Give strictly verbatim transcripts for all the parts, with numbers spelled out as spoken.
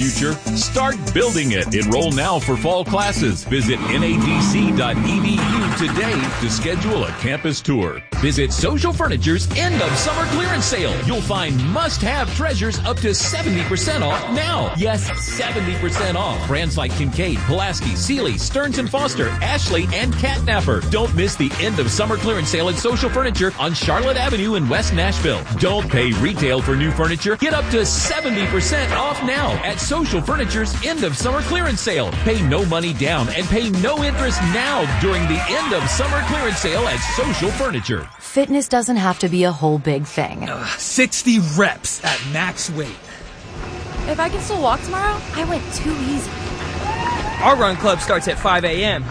future? Start building it. Enroll now for fall classes. Visit N A D C dot E D U today to schedule a campus tour. Visit Social Furniture's end of summer clearance sale. You'll find must-have treasures up to seventy percent off now. Yes, seventy percent off. Brands like Kincaid, Pulaski, Sealy, Stearns and Foster, Ashley, and Catnapper. Don't miss the end of summer clearance sale at Social Furniture on Charlotte Avenue in West Nashville. Don't pay retail for new furniture. Get up to seventy percent off now at Social Furniture's end of summer clearance sale. Pay no money down and pay no interest now during the end of summer clearance sale at Social Furniture. Fitness doesn't have to be a whole big thing. Uh, sixty reps at max weight. If I can still walk tomorrow, I went too easy. Our run club starts at five a.m.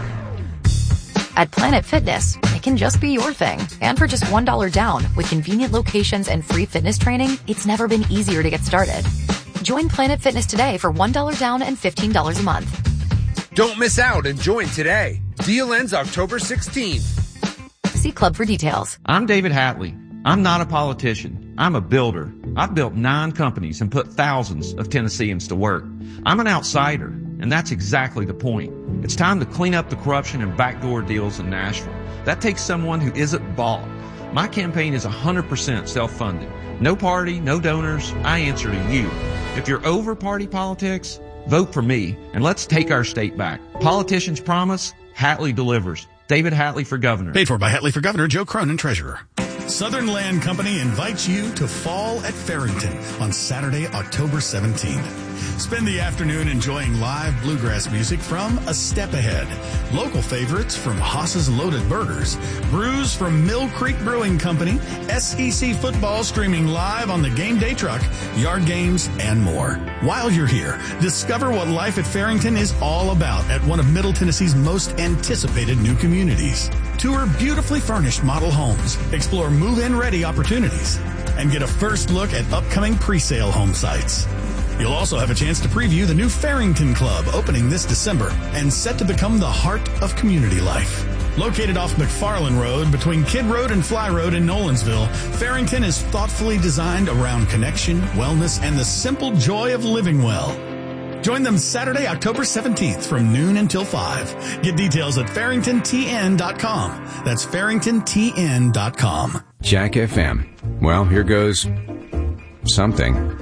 At Planet Fitness, it can just be your thing. And for just one dollar down, with convenient locations and free fitness training, it's never been easier to get started. Join Planet Fitness today for one dollar down and fifteen dollars a month. Don't miss out and join today. Deal ends October sixteenth. See Club for details. I'm David Hatley. I'm not a politician. I'm a builder. I've built nine companies and put thousands of Tennesseans to work. I'm an outsider, and that's exactly the point. It's time to clean up the corruption and backdoor deals in Nashville. That takes someone who isn't bought. My campaign is one hundred percent self-funded. No party, no donors. I answer to you. If you're over party politics, vote for me, and let's take our state back. Politicians promise, Hatley delivers. David Hatley for governor. Paid for by Hatley for governor, Joe Cronin, treasurer. Southern Land Company invites you to Fall at Farrington on Saturday, October seventeenth. Spend the afternoon enjoying live bluegrass music from A Step Ahead, local favorites from Haas's Loaded Burgers, brews from Mill Creek Brewing Company, S E C football streaming live on the Game Day Truck, yard games, and more. While you're here, discover what life at Farrington is all about at one of Middle Tennessee's most anticipated new communities. Tour beautifully furnished model homes, explore move-in ready opportunities, and get a first look at upcoming pre-sale home sites. You'll also have a chance to preview the new Farrington Club opening this December and set to become the heart of community life. Located off McFarland Road between Kidd Road and Fly Road in Nolensville, Farrington is thoughtfully designed around connection, wellness, and the simple joy of living well. Join them Saturday, October seventeenth from noon until five. Get details at farrington t n dot com. That's farrington t n dot com. Jack F M. Well, here goes something.